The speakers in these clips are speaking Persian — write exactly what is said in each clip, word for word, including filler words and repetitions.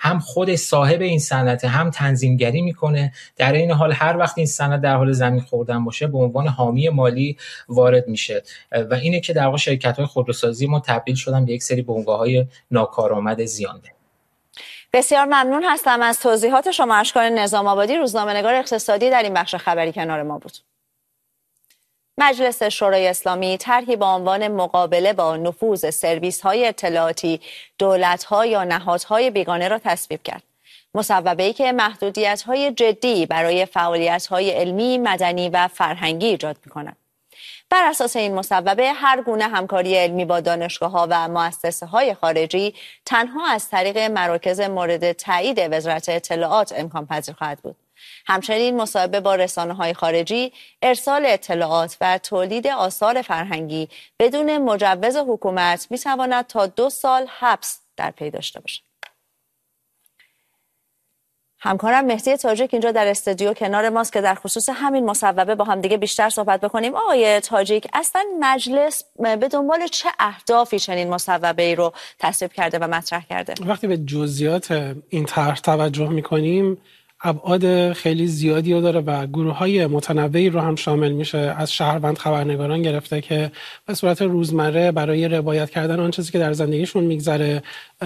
هم خود صاحب این صنعت هم تنظیمگری میکنه. در این حال هر وقت این صنعت در حال زمین خوردن باشه به عنوان حامی مالی وارد میشه و اینه که در واقع شرکت‌های خودروسازی ما تبدیل شدن به یک سری بنگاه‌های ناکارآمد زیانده. بسیار ممنون هستم از توضیحات شما. اشکان نظام آبادی، روزنامه‌نگار اقتصادی، در این بخش خبری کنار ما بود. مجلس شورای اسلامی طرحی با عنوان مقابله با نفوذ سرویس‌های اطلاعاتی دولت‌ها یا نهادهای بیگانه را تصویب کرد. مصوبه‌ای که محدودیت‌های جدی برای فعالیت‌های علمی، مدنی و فرهنگی ایجاد می‌کند. بر اساس این مصوبه هر گونه همکاری علمی با دانشگاه‌ها و مؤسسه‌های خارجی تنها از طریق مراکز مورد تایید وزارت اطلاعات امکان پذیر خواهد بود. همچنین مصوبه با رسانه‌های خارجی ارسال اطلاعات و تولید آثار فرهنگی بدون مجوز حکومت می‌تواند تا دو سال حبس در پی داشته باشد. همکارم مهدی تاجیک اینجا در استودیو کنار ماست که در خصوص همین مصوبه با هم دیگه بیشتر صحبت بکنیم. آقای تاجیک، اصلا مجلس به دنبال چه اهدافی چنین مصوبه‌ای رو تصویب کرده و مطرح کرده؟ وقتی به جزئیات این طرح توجه می‌کنیم ابعاد خیلی زیادی رو داره و گروه‌های متنوعی رو هم شامل میشه، از شهروند خبرنگاران گرفته که به صورت روزمره برای روایت کردن آن چیزی که در زندگیشون میگذره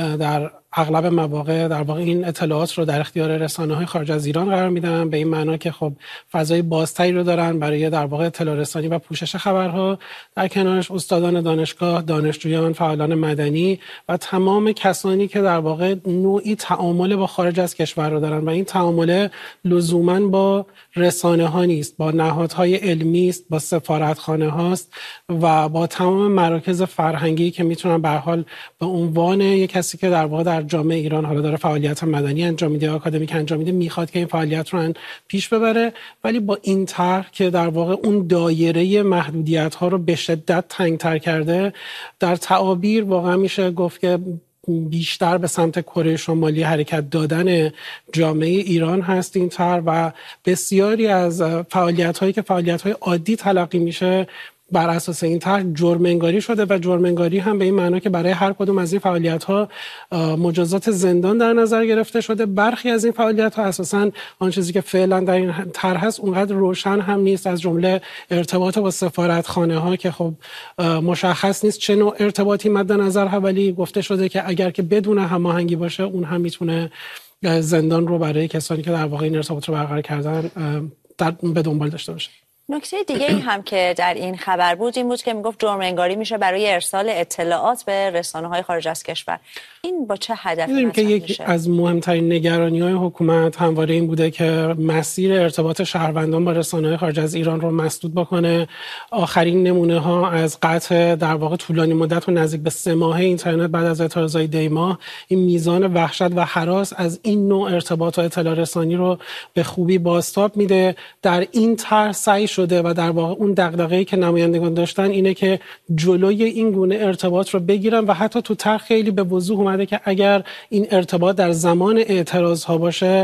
در اغلب مواقع در واقع این اطلاعات رو در اختیار رسانه‌های خارج از ایران قرار میدن، به این معنا که خب فضای بازتری رو دارن برای در واقع اطلاع رسانی و پوشش خبرها. در کنارش استادان دانشگاه، دانشجویان، فعالان مدنی و تمام کسانی که در واقع نوعی تعامل با خارج از کشور رو دارن و این تعامل لزوماً با رسانه‌ها نیست، با نهادهای علمی است، با سفارتخانه هاست و با تمام مراکز فرهنگی که میتونن به هر حال به عنوان یک کسی که در واقع در جامعه ایران حالا داره فعالیت مدنی انجام میده، آکادمیک انجام میده، میخواد که این فعالیت رو پیش ببره، ولی با این طرح که در واقع اون دایره محدودیت ها رو به شدت تنگ‌تر کرده، در تعابیر واقعا میشه گفت که بیشتر به سمت کره شمالی حرکت دادن جامعه ایران هست این طرح و بسیاری از فعالیت هایی که فعالیت های عادی تلقی میشه بر اساس این طرح جرم انگاری شده و جرم انگاری هم به این معنا که برای هر کدوم از این فعالیت‌ها مجازات زندان در نظر گرفته شده. برخی از این فعالیت‌ها اساساً آن چیزی که فعلا در این طرح هست اونقدر روشن هم نیست، از جمله ارتباط با سفارتخانه‌ها که خب مشخص نیست چه نوع ارتباطی مد نظر ها، ولی گفته شده که اگر که بدون هماهنگی باشه اون هم میتونه زندان رو برای کسانی که در واقع این ارتباط رو برقرار کردن در به دنبال داشته باشه. نکته دیگه این هم که در این خبر بود این بود که میگفت جرم انگاری میشه برای ارسال اطلاعات به رسانه‌های خارج از کشور. این با چه هدفی می‌دونیم که یک میشه؟ از مهمترین نگرانی‌های حکومت همواره این بوده که مسیر ارتباط شهروندان با رسانه‌های خارج از ایران رو مسدود بکنه. آخرین نمونه‌ها از قطع در واقع طولانی مدت و نزدیک به سه ماهه اینترنت بعد از اعتراضهای دی ماه، این میزان وحشت و هراس از این نوع ارتباط و اطلاع رسانی رو به خوبی بازتاب میده. در این طرح سعی شده و در واقع اون دغدغه‌ای که نمایندگان داشتن اینه که جلوی این گونه ارتباط رو بگیرن و حتی تو طرح خیلی به وضوح اومده که اگر این ارتباط در زمان اعتراض ها باشه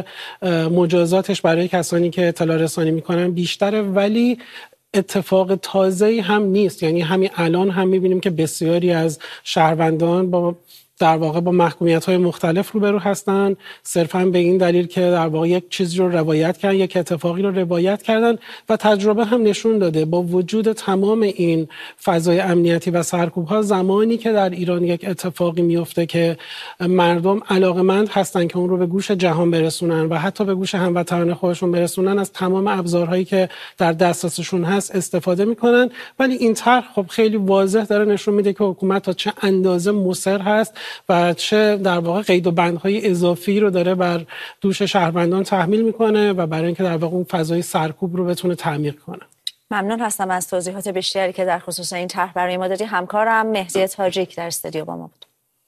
مجازاتش برای کسانی که اطلاع رسانی میکنن بیشتره، ولی اتفاق تازه‌ای هم نیست. یعنی همین الان هم میبینیم که بسیاری از شهروندان با در واقع با محکومیت‌های مختلف روبرو هستن صرفاً به این دلیل که در واقع یک چیزی رو روایت کردن، یک اتفاقی رو روایت کردن و تجربه هم نشون داده با وجود تمام این فضای امنیتی و سرکوب‌ها، زمانی که در ایران یک اتفاقی میفته که مردم علاقه‌مند هستن که اون رو به گوش جهان برسونن و حتی به گوش هموطنان خودشون برسونن، از تمام ابزارهایی که در دسترسشون هست استفاده میکنن. ولی این طرح خب خیلی واضح داره نشون میده که حکومت تا چه اندازه مصر هست و چه در واقع قید و بندهای اضافی رو داره بر دوش شهروندان تحمیل میکنه و برای اینکه در واقع اون فضای سرکوب رو بتونه تعمیر کنه. ممنون هستم از توضیحات بیشتری که در خصوص این طرح برای ما دادی. همکارم مهدی تاجیک در استودیو با ما بود.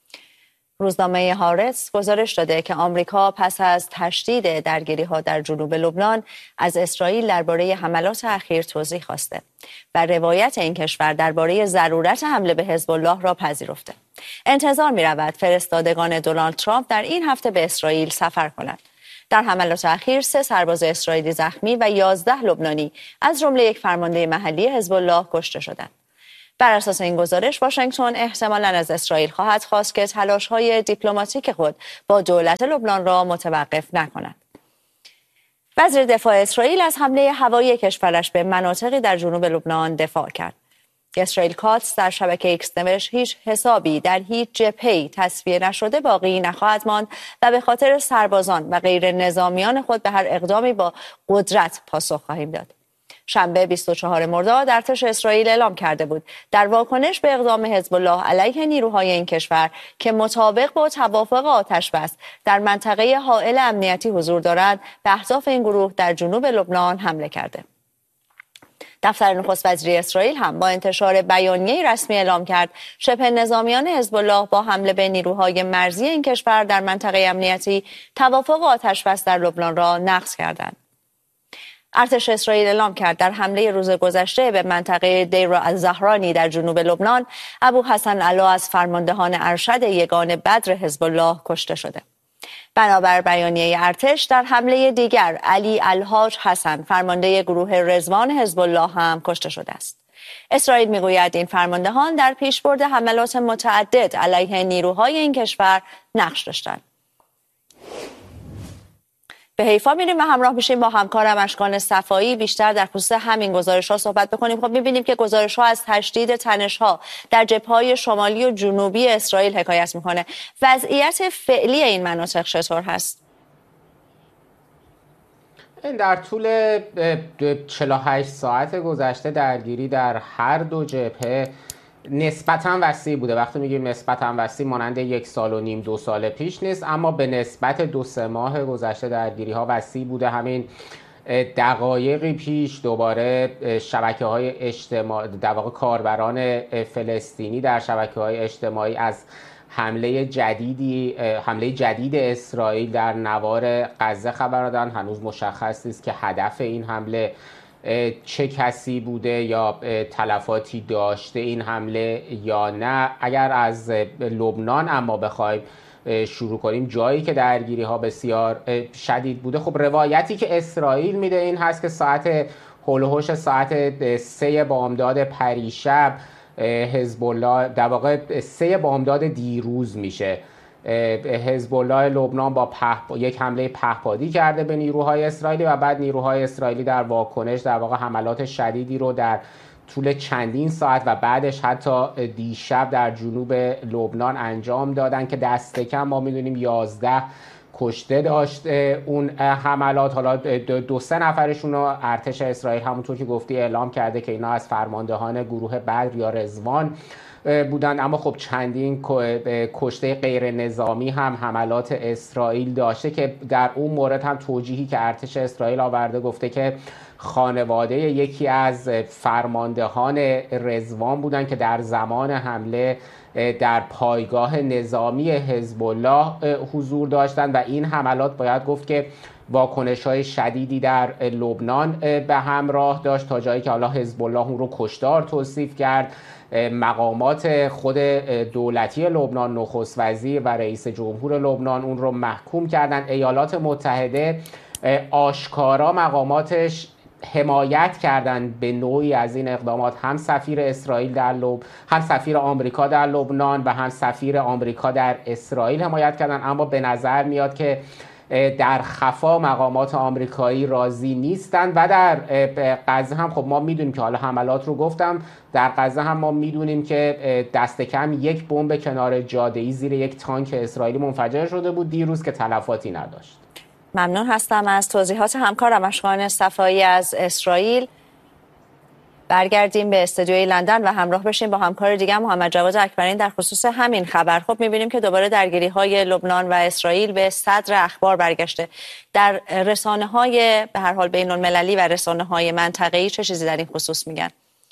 روزنامه هارتز گزارش داده که آمریکا پس از تشدید درگیری‌ها در جنوب لبنان از اسرائیل درباره حملات اخیر توضیح خواسته و روایت این کشور درباره ضرورت حمله به حزب الله را پذیرفته. انتظار می‌رود فرستادگان دونالد ترامپ در این هفته به اسرائیل سفر کنند. در حملات اخیر سه سرباز اسرائیلی زخمی و یازده لبنانی از جمله یک فرمانده محلی حزب الله کشته شدند. بر اساس این گزارش واشنگتن احتمالاً از اسرائیل خواهد خواست که تلاش‌های دیپلماتیک خود با دولت لبنان را متوقف نکند. وزیر دفاع اسرائیل از حمله هوایی کشورش به مناطقی در جنوب لبنان دفاع کرد. اسرائیل کاتس در شبکه ایکس نوشت هیچ حسابی در هیچ جبهه‌ای تصفیه نشده باقی نخواهد ماند و به خاطر سربازان و غیر نظامیان خود به هر اقدامی با قدرت پاسخ خواهیم داد. شنبه بیست و چهارم مرداد ارتش اسرائیل اعلام کرده بود در واکنش به اقدام حزب الله علیه نیروهای این کشور که مطابق با توافق آتش‌بس در منطقه حائل امنیتی حضور دارد به اهداف این گروه در جنوب لبنان حمله کرده. دفتر نخست وزیری اسرائیل هم با انتشار بیانیه‌ای رسمی اعلام کرد شبه نظامیان حزب الله با حمله به نیروهای مرزی این کشور در منطقه امنیتی توافق آتش‌بس در لبنان را نقض کردند. ارتش اسرائیل اعلام کرد در حمله روز گذشته به منطقه دیر الزهرانی در جنوب لبنان ابو حسن علا از فرماندهان ارشد یگان بدر حزب الله کشته شده. بنابر بیانیه ارتش در حمله دیگر علی الحاج حسن فرمانده گروه رضوان حزب الله هم کشته شده است. اسرائیل میگوید این فرماندهان در پیشبرد حملات متعدد علیه نیروهای این کشور نقش داشتند. به حیفا میریم و همراه میشیم با همکارم اشکان صفایی بیشتر در خصوص همین گزارش‌ها صحبت بکنیم. خب میبینیم که گزارش‌ها از تشدید تنش‌ها در جبهه‌های شمالی و جنوبی اسرائیل حکایت میکنه. وضعیت فعلی این مناطق چطور هست؟ در طول چهل و هشت ساعت گذشته درگیری در هر دو جبهه نسبتاً وسیع بوده. وقتی میگیم نسبتاً وسیع مانند یک سال و نیم دو سال پیش نیست، اما به نسبت دو سه ماه گذشته درگیری ها وسیع بوده. همین دقایقی پیش دوباره شبکه های اجتماعی در واقع کاربران فلسطینی در شبکه های اجتماعی از حمله جدیدی حمله جدید اسرائیل در نوار غزه خبر دادن. هنوز مشخص نیست که هدف این حمله چه کسی بوده یا تلفاتی داشته این حمله یا نه. اگر از لبنان اما بخوایم شروع کنیم، جایی که درگیری ها بسیار شدید بوده، خب روایتی که اسرائیل میده این هست که ساعت هول و هوش ساعت سه بامداد پریشب حزب الله در واقع سه بامداد دیروز میشه حزب الله لبنان با پهپ... یک حمله پهپادی کرده به نیروهای اسرائیلی و بعد نیروهای اسرائیلی در واکنش در واقع حملات شدیدی رو در طول چندین ساعت و بعدش حتی دیشب در جنوب لبنان انجام دادن که دست کم ما میدونیم یازده کشته داشت اون حملات. حالا دو سه نفرشون رو ارتش اسرائیل همونطور که گفتی اعلام کرده که اینا از فرماندهان گروه بدر یا رضوان بودن، اما خب چندین کشته غیر نظامی هم حملات اسرائیل داشته که در اون مورد هم توجیهی که ارتش اسرائیل آورده گفته که خانواده یکی از فرماندهان رضوان بودن که در زمان حمله در پایگاه نظامی حزب الله حضور داشتند و این حملات باید گفت که واکنش‌های شدیدی در لبنان به همراه داشت تا جایی که حالا حزب الله اون رو کشتار توصیف کرد. مقامات خود دولتی لبنان، نخست وزیر و رئیس جمهور لبنان اون رو محکوم کردن. ایالات متحده آشکارا مقاماتش حمایت کردن به نوعی از این اقدامات، هم سفیر اسرائیل در لب هم سفیر آمریکا در لبنان و هم سفیر آمریکا در اسرائیل حمایت کردن. اما به نظر میاد که در خفا مقامات آمریکایی راضی نیستند و در غزه هم خب ما میدونیم که حالا حملات رو گفتم، در غزه هم ما میدونیم که دست کم یک بمب کنار جاده‌ای زیر یک تانک اسرائیلی منفجر شده بود دیروز که تلفاتی نداشت. ممنون هستم از توضیحات همکارم اشکان صفایی از اسرائیل. برگردیم به استودیوی لندن و همراه بشیم با همکار دیگه محمد جواد اکبرین در خصوص همین خبر. خب می‌بینیم که دوباره درگیری‌های لبنان و اسرائیل به صدر اخبار برگشته. در رسانه‌های به هر حال بین‌المللی و رسانه‌های منطقه‌ای چه چیزی در این خصوص میگن؟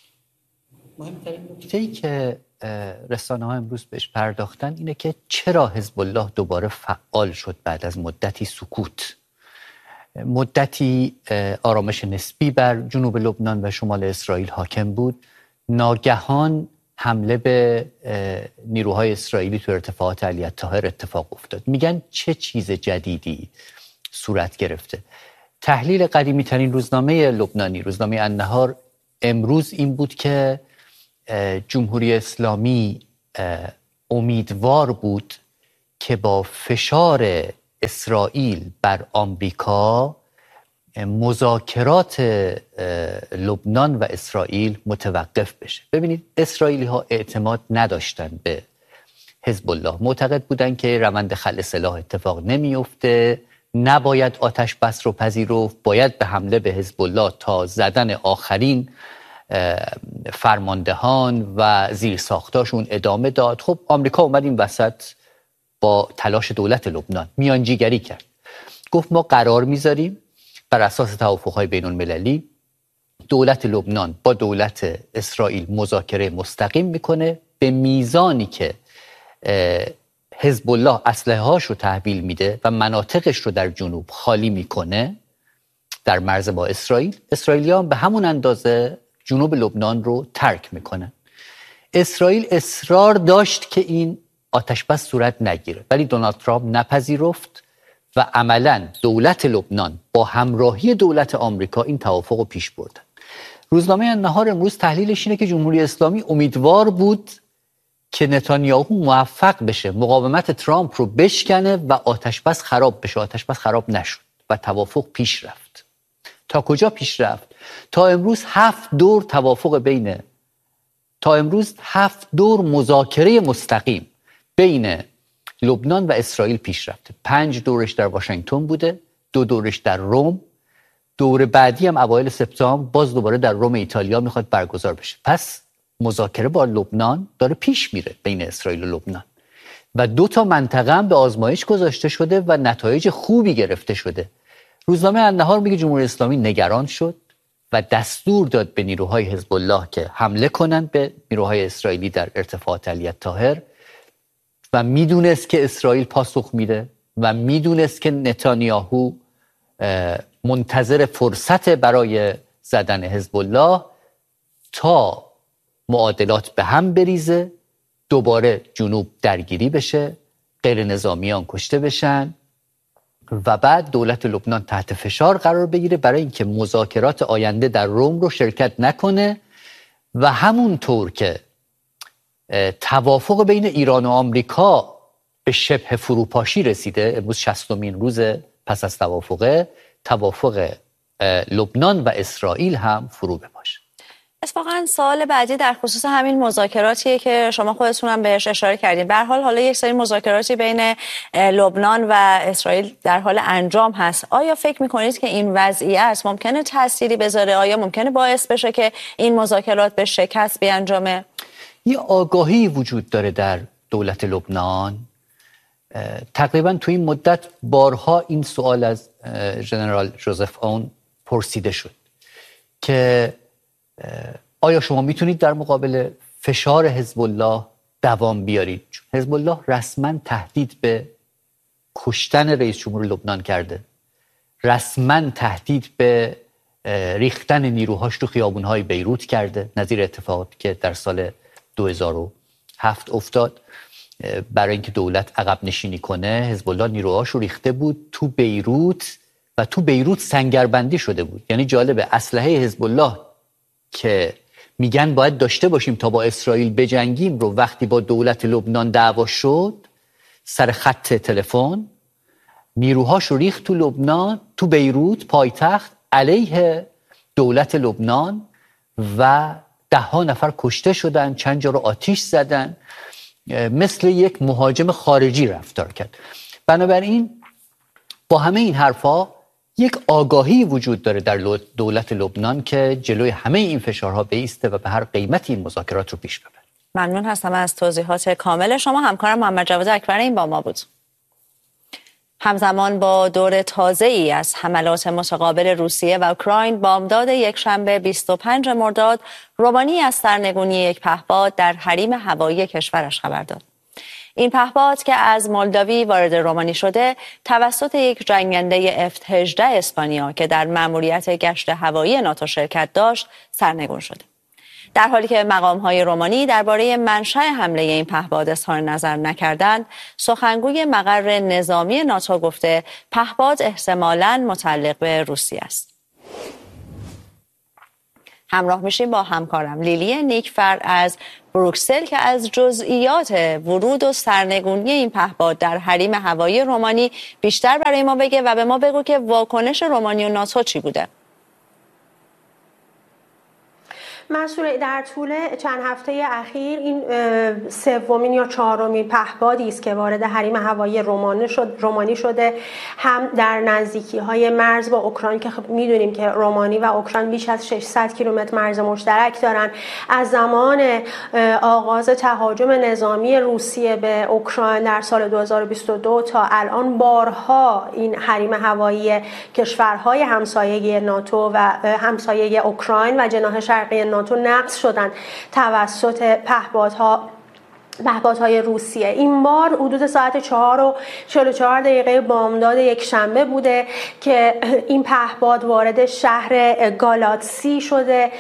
مهمترین نکته‌ای که رسانه‌ها امروز بهش پرداختن اینه که چرا حزب الله دوباره فعال شد بعد از مدتی سکوت. مدتی آرامش نسبی بر جنوب لبنان و شمال اسرائیل حاکم بود. ناگهان حمله به نیروهای اسرائیلی تو ارتفاعات علی الطاهر اتفاق افتاد. میگن چه چیز جدیدی صورت گرفته؟ تحلیل قدیمی ترین روزنامه لبنانی، روزنامه النهار، امروز این بود که جمهوری اسلامی امیدوار بود که با فشار اسرائیل بر آمریکا مذاکرات لبنان و اسرائیل متوقف بشه. ببینید اسرائیلی ها اعتماد نداشتن به حزب الله، معتقد بودن که روند خلع سلاح اتفاق نمیفته، نباید آتش بس رو پذیرفت، باید به حمله به حزب الله تا زدن آخرین فرماندهان و زیرساختاشون ادامه داد. خب آمریکا اومد این وسط با تلاش دولت لبنان میانجیگری کرد، گفت ما قرار میذاریم بر اساس توافق‌های بین‌المللی دولت لبنان با دولت اسرائیل مذاکره مستقیم میکنه، به میزانی که حزب الله اسلحه‌هاش رو تحویل میده و مناطقش رو در جنوب خالی میکنه در مرز با اسرائیل، اسرائیلیان به همون اندازه جنوب لبنان رو ترک میکنن. اسرائیل اصرار داشت که این آتش بس صورت نگیره، ولی دونالد ترامپ نپذیرفت و عملاً دولت لبنان با همراهی دولت آمریکا این توافق رو پیش بردن. روزنامه النهار امروز تحلیلش اینه که جمهوری اسلامی امیدوار بود که نتانیاهو موفق بشه مقاومت ترامپ رو بشکنه و آتش بس خراب بشه. آتش بس خراب نشد و توافق پیش رفت. تا کجا پیش رفت؟ تا امروز هفت دور توافق بین تا امروز هفت دور مذاکره مستقیم بین لبنان و اسرائیل پیش رفته. پنج دورش در واشنگتن بوده، دو دورش در روم، دور بعدی هم اوایل سپتامبر باز دوباره در روم ایتالیا میخواد برگزار بشه. پس مذاکره با لبنان داره پیش میره بین اسرائیل و لبنان و دو تا منطقه هم به آزمایش گذاشته شده و نتایج خوبی گرفته شده. روزنامه النهار میگه جمهوری اسلامی نگران شد و دستور داد به نیروهای حزب الله که حمله کنن به نیروهای اسرائیلی در ارتفاعات علی الطاهر و میدونست که اسرائیل پاسخ میده و میدونست که نتانیاهو منتظر فرصت برای زدن حزب الله تا معادلات به هم بریزه، دوباره جنوب درگیری بشه، غیر نظامیان کشته بشن و بعد دولت لبنان تحت فشار قرار بگیره برای اینکه مذاکرات آینده در روم رو شرکت نکنه و همونطور که توافق بین ایران و آمریکا به شبه فروپاشی رسیده، امروز شصتمین روز پس از توافقه، توافق لبنان و اسرائیل هم فرو بپاشه. اتفاقا سوال بعدی در خصوص همین مذاکراتیه که شما خودتون هم بهش اشاره کردین. به هر حال حالا یک سری مذاکراتی بین لبنان و اسرائیل در حال انجام هست. آیا فکر میکنید که این وضعیت ممکنه تأثیری بذاره؟ آیا ممکنه باعث بشه که این مذاکرات به شکست بیانجامه؟ یه آگاهی وجود داره در دولت لبنان. تقریبا تو این مدت بارها این سوال از ژنرال جوزف اون پرسیده شد که آیا شما میتونید در مقابل فشار حزب الله دوام بیارید؟ حزب الله رسما تهدید به کشتن رئیس جمهور لبنان کرده، رسما تهدید به ریختن نیروهاش تو خیابونهای بیروت کرده، نظیر اتفاقاتی که در سال دو هزار و هفت افتاد. برای اینکه دولت عقب نشینی کنه حزب الله نیروهاش رو ریخته بود تو بیروت و تو بیروت سنگربندی شده بود. یعنی جالبه، اسلحه حزب الله که میگن باید داشته باشیم تا با اسرائیل بجنگیم رو وقتی با دولت لبنان دعوا شد سر خط تلفن، نیروهاش رو ریخت تو لبنان، تو بیروت پایتخت، علیه دولت لبنان و ده ها نفر کشته شدن، چند جا رو آتیش زدن، مثل یک مهاجم خارجی رفتار کرد. بنابراین با همه این حرفا یک آگاهی وجود داره در دولت لبنان که جلوی همه این فشارها بایسته و به هر قیمتی این مذاکرات رو پیش ببره. ممنون هستم از توضیحات کامل شما. همکارم محمد جواد اکبر این با ما بود. همزمان با دور تازه‌ای از حملات متقابل روسیه و اوکراین، بامداد یکشنبه بیست و پنج مرداد رومانی از سرنگونی یک پهپاد در حریم هوایی کشورش خبر داد. این پهپاد که از مولداوی وارد رومانی شده توسط یک جنگنده اف هجده اسپانیا که در مأموریت گشت هوایی ناتو شرکت داشت سرنگون شده. در حالی که مقام‌های رومانی درباره منشأ حمله این پهپاد اظهار نظر نکردند، سخنگوی مقر نظامی ناتو گفته پهپاد احتمالاً متعلق به روسیه است. همراه میشیم با همکارم لیلی نیکفر از بروکسل که از جزئیات ورود و سرنگونی این پهپاد در حریم هوایی رومانی بیشتر برای ما بگه و به ما بگو که واکنش رومانی و ناتو چی بوده. مسئول در طول چند هفته اخیر این سومین یا چهارمین پهپادی است که وارد حریم هوایی رومانی شد رومانی شده، هم در نزدیکی های مرز با اوکراین که خب میدونیم که رومانی و اوکراین بیش از ششصد کیلومتر مرز مشترک دارن. از زمان آغاز تهاجم نظامی روسیه به اوکراین در سال دو هزار و بیست و دو تا الان بارها این حریم هوایی کشورهای همسایه ناتو و همسایه اوکراین و جناح شرقی ناتو ناتو نقض شدن توسط پهپادها پهپادهای روسیه. این بار حدود ساعت چهار و چهل و چهار دقیقه بامداد یک شنبه بوده که این پهپاد وارد شهر گالاتسی شده.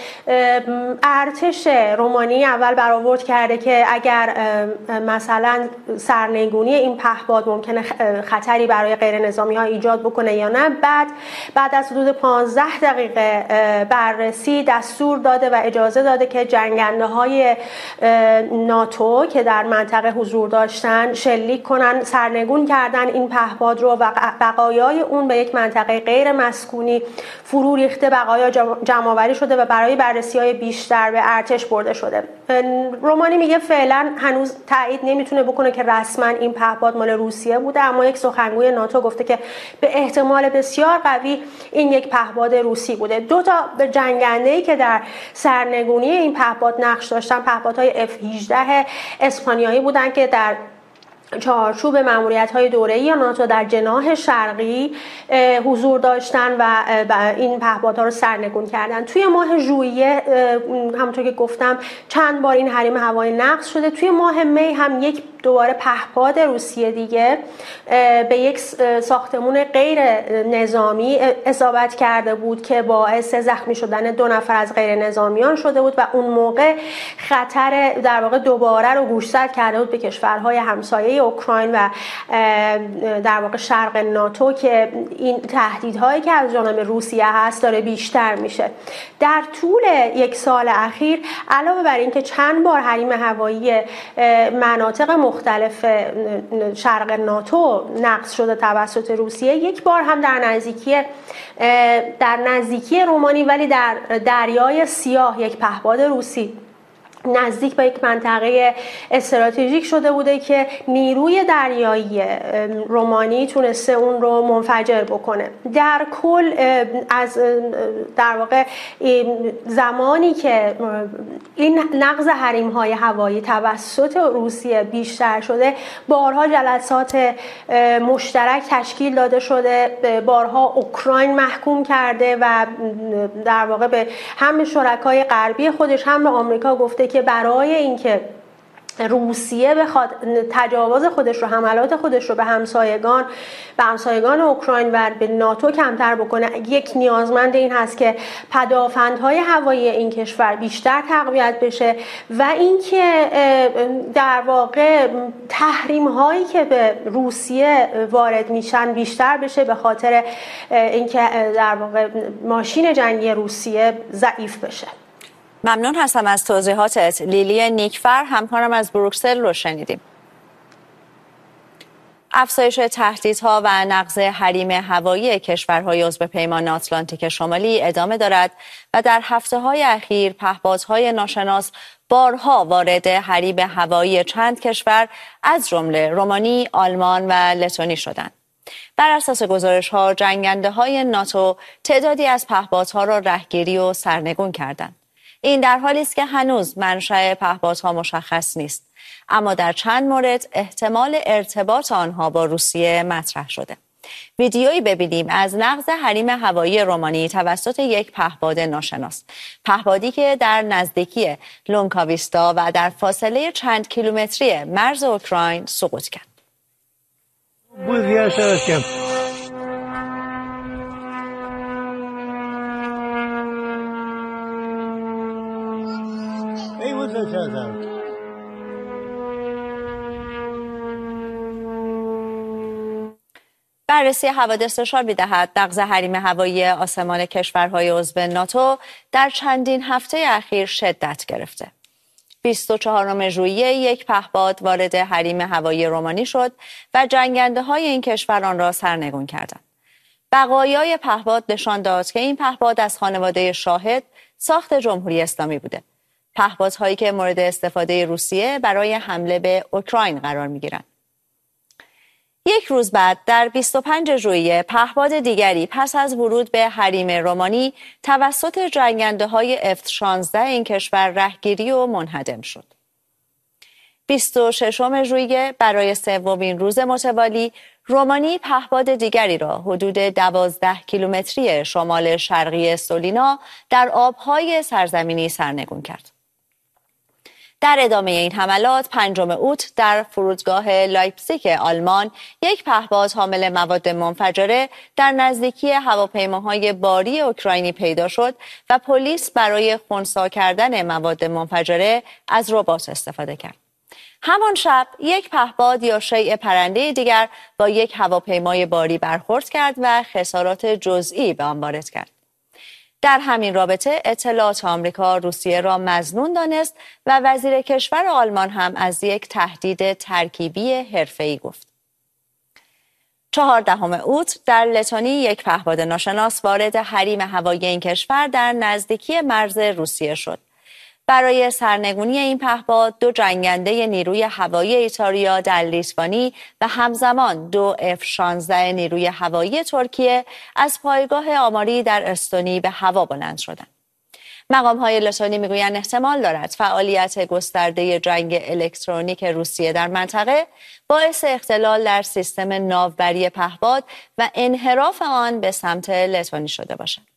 ارتش رومانی اول برآورد کرده که اگر مثلا سرنگونی این پهپاد ممکنه خطری برای غیر نظامی ها ایجاد بکنه یا نه. بعد بعد از حدود پانزده دقیقه بررسی دستور داده و اجازه داده که جنگنده های ناتو که در منطقه حضور داشتن شلیک کنن، سرنگون کردن این پهپاد رو و بقایای اون به یک منطقه غیر مسکونی فرو ریخته، بقایا جمع آوری شده و برای بررسی‌های بیشتر به ارتش برده شده. رومانی میگه فعلا هنوز تایید نمیتونه بکنه که رسما این پهپاد مال روسیه بوده، اما یک سخنگوی ناتو گفته که به احتمال بسیار قوی این یک پهپاد روسی بوده. دو تا جنگنده‌ای که در سرنگونی این پهپاد نقش داشتن پهپادهای اف هجده اسپانیایی بودن که در چارچوب ماموریت‌های دوره‌ای یا ناتو در جناح شرقی حضور داشتن و این پهپادها رو سرنگون کردن. توی ماه ژوئیه همونطور که گفتم چند بار این حریم هوایی نقض شده. توی ماه می هم یک دوباره پهپاد روسیه دیگه به یک ساختمون غیر نظامی اصابت کرده بود که باعث زخمی شدن دو نفر از غیر نظامیان شده بود و اون موقع خطر در واقع دوباره رو گوشزد کرده بود به کشورهای همسایه اوکراین و در واقع شرق ناتو که این تهدیدهایی که از جانب روسیه هست داره بیشتر میشه. در طول یک سال اخیر علاوه بر اینکه چند بار حریم هوایی مناطق مختلف شرق ناتو نقض شده توسط روسیه، یک بار هم در نزدیکی در نزدیکی رومانی ولی در دریای سیاه یک پهپاد روسی نزدیک به یک منطقه استراتژیک شده بوده که نیروی دریایی رومانی تونسته اون رو منفجر بکنه. در کل از در واقع زمانی که این نقض حریم‌های هوایی توسط روسیه بیشتر شده، بارها جلسات مشترک تشکیل داده شده، بارها اوکراین محکوم کرده و در واقع به هم شرکای غربی خودش هم به آمریکا گفته که برای اینکه روسیه بخواد تجاوز خودش رو، حملات خودش رو به همسایگان به همسایگان اوکراین و به ناتو کمتر بکنه، یک نیازمند این هست که پدافندهای هوایی این کشور بیشتر تقویت بشه و اینکه در واقع تحریم هایی که به روسیه وارد میشن بیشتر بشه، به خاطر اینکه در واقع ماشین جنگی روسیه ضعیف بشه. ممنون هستم از توضیحاتت. لیلی نیکفر همکارم از بروکسل رو شنیدیم. افزایش تهدیدها و نقض حریم هوایی کشورهای عضو پیمان آتلانتیک شمالی ادامه دارد و در هفته‌های اخیر پهپادهای ناشناس بارها وارد حریم هوایی چند کشور از جمله رومانی، آلمان و لتونی شدند. بر اساس گزارش‌ها جنگنده‌های ناتو تعدادی از پهپادها را رهگیری و سرنگون کردند. این در حالی است که هنوز منشأ پهپادها مشخص نیست، اما در چند مورد احتمال ارتباط آنها با روسیه مطرح شده. ویدیویی ببینیم از نقض حریم هوایی رومانی توسط یک پهپاد ناشناس، پهپادی که در نزدیکی لونکاویستا و در فاصله چند کیلومتری مرز اوکراین سقوط کرد. بررسی حوادث نشان می‌دهد نقض حریم هوایی آسمان کشورهای عضو ناتو در چندین هفته اخیر شدت گرفته. بیست و چهارم ژوئیه یک پهپاد وارد حریم هوایی رومانی شد و جنگنده‌های این کشور آن را سرنگون کردند. بقایای پهپاد نشان داد که این پهپاد از خانواده شاهد ساخت جمهوری اسلامی بوده. پهپادهایی که مورد استفاده روسیه برای حمله به اوکراین قرار می‌گیرند. یک روز بعد در بیست و پنج ژوئیه پهپاد دیگری پس از ورود به حریم رومانی توسط جنگنده‌های اف شانزده این کشور رهگیری و منهدم شد. بیست و ششم ژوئیه برای سومین روز متوالی رومانی پهپاد دیگری را حدود دوازده کیلومتری شمال شرقی سولینا در آبهای سرزمینی سرنگون کرد. در ادامه این حملات پنجم اوت در فرودگاه لایپزیگ آلمان یک پهپاد حامل مواد منفجره در نزدیکی هواپیماهای باری اوکراینی پیدا شد و پلیس برای خنثی کردن مواد منفجره از ربات استفاده کرد. همان شب یک پهپاد یا شیء پرنده دیگر با یک هواپیمای باری برخورد کرد و خسارات جزئی به آن وارد کرد. در همین رابطه اطلاعات آمریکا روسیه را مظنون دانست و وزیر کشور آلمان هم از یک تهدید ترکیبی حرفه‌ای گفت. چهاردهم اوت در لتانی یک پهپاد ناشناس وارد حریم هوایی این کشور در نزدیکی مرز روسیه شد. برای سرنگونی این پهپاد دو جنگنده نیروی هوایی ایتالیا در لیتوانی و همزمان دو اف شانزده نیروی هوایی ترکیه از پایگاه آماری در استونی به هوا بلند شدند. مقام‌های لتانی میگویند احتمال دارد فعالیت گسترده جنگ الکترونیک روسیه در منطقه باعث اختلال در سیستم ناوبری پهپاد و انحراف آن به سمت لتانی شده باشد.